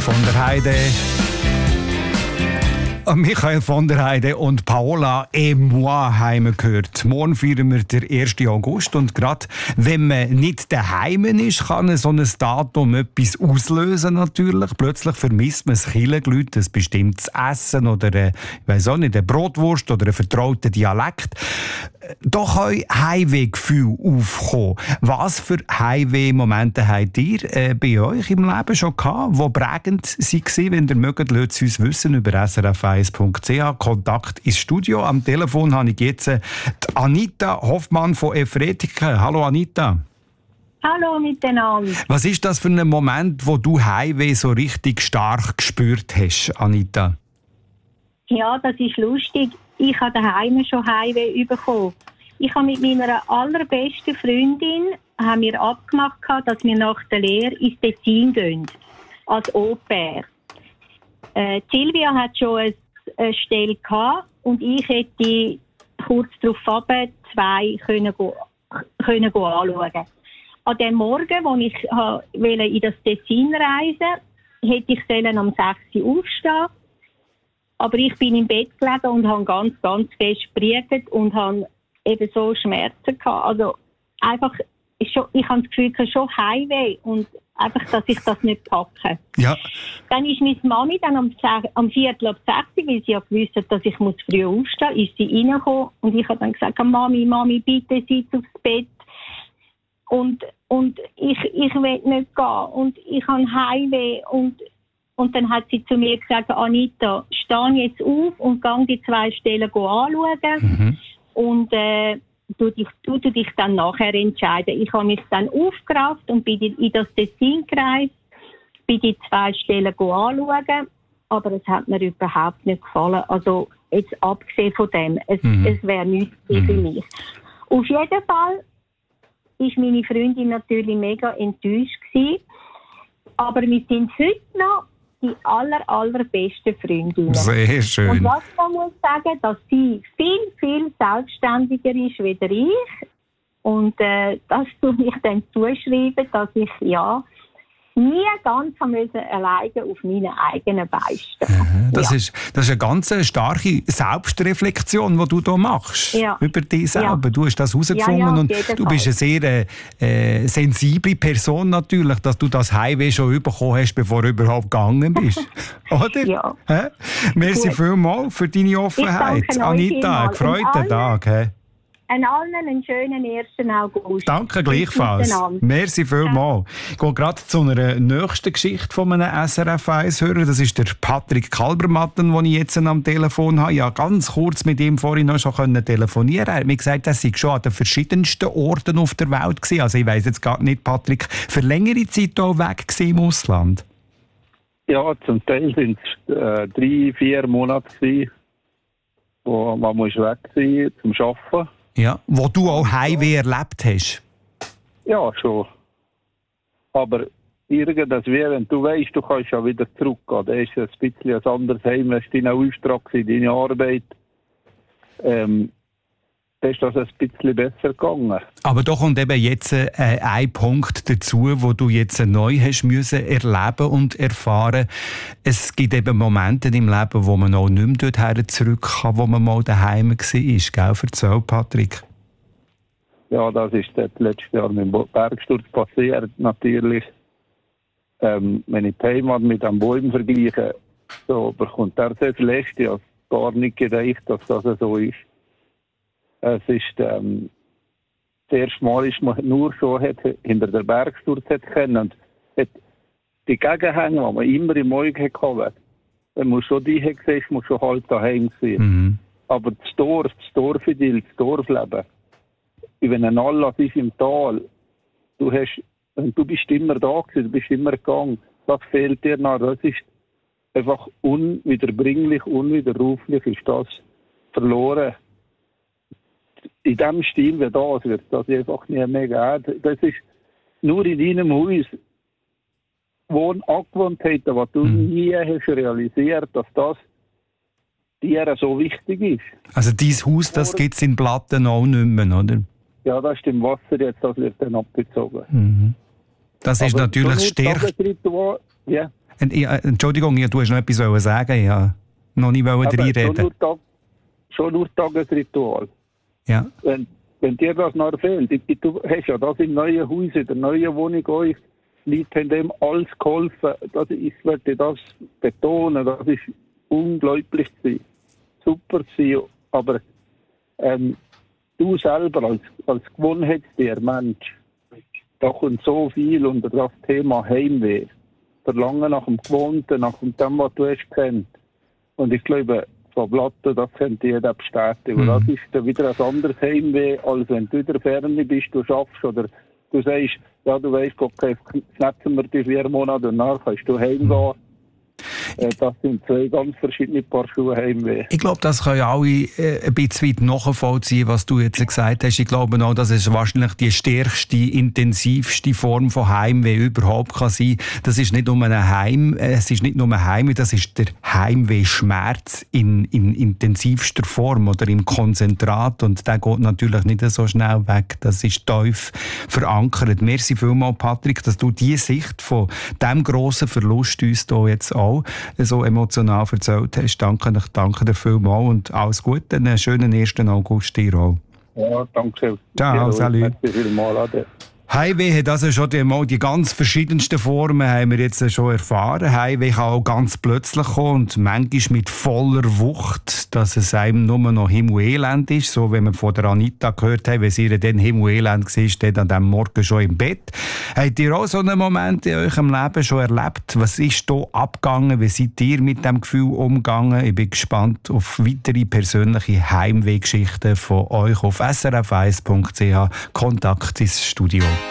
von der Heide. Michael von der Heide und Paola et moi haben wir gehört. Morgen feiern wir den 1. August und gerade wenn man nicht daheim ist, kann so ein Datum etwas auslösen natürlich. Plötzlich vermisst man das Kirchengelüt, ein bestimmtes Essen oder ich weiss auch nicht, eine Brotwurst oder einen vertrauten Dialekt. Da können Heimwehgefühle aufkommen. Was für Heimweh-Momente habt ihr bei euch im Leben schon gehabt, die prägend waren? Wenn ihr mögt, lasst es uns wissen über srf1.ch. Kontakt ins Studio. Am Telefon habe ich jetzt die Anita Hoffmann von Efretika. Hallo Anita. Hallo miteinander. Was ist das für ein Moment, wo du Heimweh so richtig stark gespürt hast, Anita? Ja, das ist lustig. Ich habe daheim schon Heimweh bekommen. Ich habe mit meiner allerbesten Freundin abgemacht, dass wir nach der Lehre ins Tessin gehen. Als Au-pair. Silvia hat schon eine Stelle gehabt und ich hätte kurz darauf 2 können anschauen. An dem Morgen, als ich in das Tessin reisen wollte, hätte ich am 6 Uhr aufstehen. Aber ich bin im Bett gelegen und habe ganz, ganz fest gebrütet und habe eben so Schmerzen gehabt. Also einfach, ich habe das Gefühl, ich habe schon Heimweh und einfach, dass ich das nicht packe. Ja. Dann ist meine Mami dann am 5:45, weil sie ja gewusst hat, dass ich früh aufstehen muss, ist sie reingekommen und ich habe dann gesagt, Mami, bitte sitz aufs Bett. Und ich will nicht gehen und ich habe Heimweh und dann hat sie zu mir gesagt, Anita, steh jetzt auf und geh die 2 Stellen anschauen. Mhm. Und du dich dann nachher entscheiden. Ich habe mich dann aufgerafft und bin in das Tessin gereist, bin die 2 Stellen anschauen, aber es hat mir überhaupt nicht gefallen. Also jetzt abgesehen von dem, es wäre nichts für mich. Auf jeden Fall ist meine Freundin natürlich mega enttäuscht gewesen, aber wir sind heute noch die allerbesten Freundinnen. Sehr schön. Und was man muss sagen, dass sie viel, viel selbstständiger ist als ich. Und das tue ich dann zuschreiben, dass ich nie ganz alleine auf meinen eigenen Beinen stehen. Das ist eine ganz starke Selbstreflexion, die du hier machst. Ja. Über dich selber. Ja. Du hast das herausgefunden und du bist eine sehr sensible Person natürlich, dass du das Heimweh schon bekommen hast, bevor du überhaupt gegangen bist. Oder? Ja. Merci vielmals für deine Offenheit. Anita, gefreuten Tag. An allen einen schönen 1. August. Danke gleichfalls. Merci vielmals. Ich gehe gerade zu einer nächsten Geschichte von einem SRF1-Hörer. Das ist der Patrick Kalbermatten, den ich jetzt am Telefon habe. Ja, ganz kurz mit ihm vorhin noch schon telefonieren. Er hat mir gesagt, er sei schon an den verschiedensten Orten auf der Welt gewesen. Also ich weiss jetzt gar nicht, Patrick, für längere Zeit auch weg im Ausland? Ja, zum Teil sind es 3-4 Monate gewesen, wo man weg war zum Arbeiten. Ja, wo du auch Heimweh erlebt hast? Ja, schon. Aber irgendwas, wenn du weißt, du kannst ja wieder zurückgehen, dann ist es ein bisschen ein anderes Heim, das ist dein Auftrag, deine Arbeit. Dann ist das ein bisschen besser gegangen. Aber da kommt eben jetzt ein Punkt dazu, wo du jetzt neu hast müssen erleben und erfahren. Es gibt eben Momente im Leben, wo man auch nicht mehr dorthin zurück kann, wo man mal daheim war. Gell? Erzähl, Patrick. Ja, das ist letztes Jahr mit dem Bergsturz passiert, natürlich. Wenn ich die Heimat mit einem Bäumen vergleiche, so bekommt er sehr viel Äste. Ich habe gar nicht gedacht, dass das so ist. Es ist das erste Mal, ist man nur so hinter der Bergsturz können und die Gegenhänge, die man immer im Auge hatte, wenn man schon die gesehen hat, muss schon halt daheim sein. Mhm. Aber das Dorfidyll, das Dorfleben, wenn ein Anlass ist im Tal, du bist immer da gewesen, du bist immer gegangen, das fehlt dir noch. Das ist einfach unwiederbringlich, unwiderruflich ist das verloren. In dem Stil, wie das wird, das einfach nicht mehr geben. Das ist nur in deinem Haus Angewohnheiten, die du nie hast realisiert, dass das dir so wichtig ist. Also dein Haus, das gibt es in Platten auch nicht mehr, oder? Ja, das ist im Wasser jetzt, das wird dann abgezogen. Mhm. Das ist aber natürlich stärker. Ja. Entschuldigung, du hast noch etwas sagen. Ja, noch nicht reinreden. Schon nur Tagesritual. Ja. Wenn dir das noch fehlt, du hast ja das im neuen Haus, in der neuen Wohnung euch, Leute haben dem alles geholfen. Ich werde das betonen, das ist unglaublich gewesen. Super gewesen, aber du selber als Gewohnheitstier, Mensch, da kommt so viel unter das Thema Heimweh. Verlangen nach dem Gewohnten, nach dem, was du hast kennt. Und ich glaube, von Blatten, das könnte jeder bestätigen. Das ist dann wieder ein anderes Heimweh, als wenn du in der Ferne bist, du schaffst oder du sagst, ja, du weißt, okay, schnetzen wir die 4 Monate und nachher kannst du heimgehen. Das sind 2 ganz verschiedene Paar Schuhe Heimweh. Ich glaube, das können alle ein bisschen weit nachvollziehen, was du jetzt gesagt hast. Ich glaube auch, dass es wahrscheinlich die stärkste, intensivste Form von Heimweh überhaupt kann sein. Das ist nicht nur es ist nicht nur ein Heimweh, das ist der Heimweh-Schmerz in intensivster Form oder im Konzentrat. Und der geht natürlich nicht so schnell weg. Das ist tief verankert. Merci vielmals, Patrick, dass du diese Sicht von diesem grossen Verlust uns hier jetzt auch so emotional erzählt hast. Danke dir vielmals und alles Gute. Einen schönen 1. August dir auch. Ja, danke. Ciao, salut. Ade. Heimweh hat also schon die ganz verschiedensten Formen haben wir jetzt schon erfahren. Heimweh kann auch ganz plötzlich kommen und manchmal mit voller Wucht, dass es einem nur noch Himmelelend ist. So, wenn wir von der Anita gehört haben, wenn sie ihr dann Himmelelend war, dann an diesem Morgen schon im Bett. Habt ihr auch so einen Moment in eurem Leben schon erlebt? Was ist da abgegangen? Wie seid ihr mit dem Gefühl umgegangen? Ich bin gespannt auf weitere persönliche Heimwehgeschichten von euch auf srf1.ch. Kontakt ins Studio.